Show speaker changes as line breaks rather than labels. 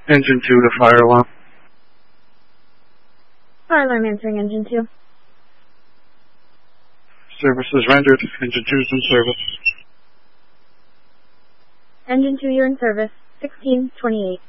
Engine 2 to fire alarm.
Fire alarm answering Engine 2.
Services rendered. Engine 2 is in service.
Engine 2, you're in service. 1628.